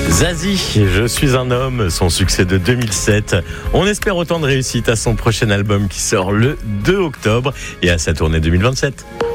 Zazie, je suis un homme, son succès de 2007. On espère autant de réussite à son prochain album qui sort le 2 octobre et à sa tournée 2027.